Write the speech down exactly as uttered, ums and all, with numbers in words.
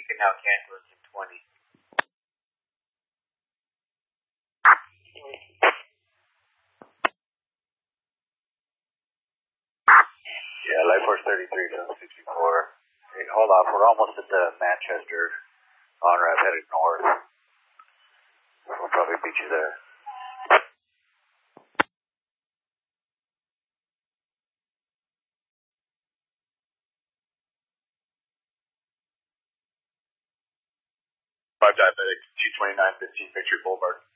you can now cancel us in twenty. Yeah, Life Force thirty-three, seven sixty-four. Hey, hold off, we're almost at the Manchester on-ramp headed north. We'll probably beat you there. Five diabetic, two twenty-nine fifteen, Victory Boulevard.